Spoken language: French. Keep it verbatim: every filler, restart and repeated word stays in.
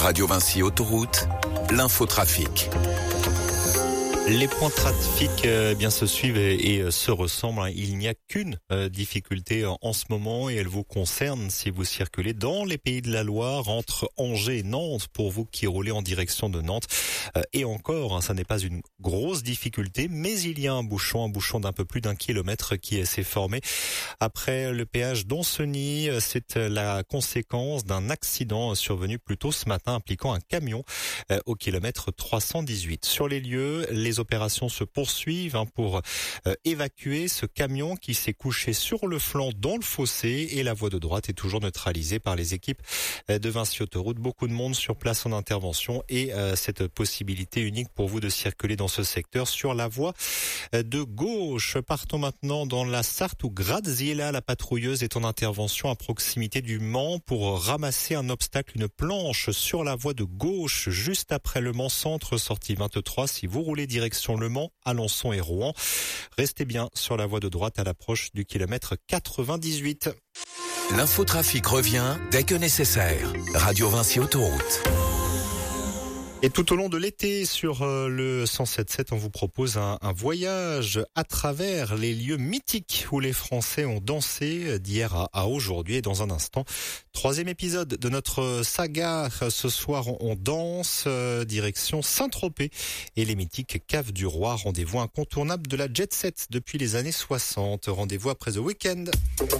Radio Vinci Autoroute, l'infotrafic. Les points de trafic euh, bien se suivent et, et euh, se ressemblent. Il n'y a qu'une euh, difficulté en, en ce moment et elle vous concerne si vous circulez dans les Pays de la Loire entre Angers et Nantes pour vous qui roulez en direction de Nantes. Euh, et encore, hein, ça n'est pas une grosse difficulté, mais il y a un bouchon, un bouchon d'un peu plus d'un kilomètre qui s'est formé après le péage d'Ancenis. C'est la conséquence d'un accident survenu plus tôt ce matin impliquant un camion euh, au kilomètre trois cent dix-huit. Sur les lieux, les Les opérations se poursuivent hein, pour euh, évacuer ce camion qui s'est couché sur le flanc dans le fossé et la voie de droite est toujours neutralisée par les équipes euh, de Vinci Autoroute. Beaucoup de monde sur place en intervention et euh, cette possibilité unique pour vous de circuler dans ce secteur sur la voie euh, de gauche. Partons maintenant dans la Sarthe où Graziella, la patrouilleuse, est en intervention à proximité du Mans pour ramasser un obstacle, une planche sur la voie de gauche juste après le Mans Centre, sortie vingt-trois. Si vous roulez directement direction Le Mans, Alençon et Rouen. Restez bien sur la voie de droite à l'approche du kilomètre quatre-vingt-dix-huit. L'infotrafic revient dès que nécessaire. Radio Vinci Autoroute. Et tout au long de l'été, sur le cent sept sept, on vous propose un, un voyage à travers les lieux mythiques où les Français ont dansé d'hier à, à aujourd'hui. Et dans un instant, troisième épisode de notre saga. Ce soir, on danse euh, direction Saint-Tropez et les mythiques Caves du Roi. Rendez-vous incontournable de la jet set depuis les années soixante. Rendez-vous après The Weeknd.